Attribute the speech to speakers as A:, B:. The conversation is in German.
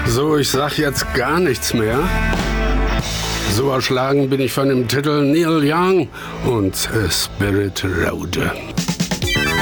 A: So, ich sag jetzt gar nichts mehr. So erschlagen bin ich von dem Titel Neil Young und Spirit Road.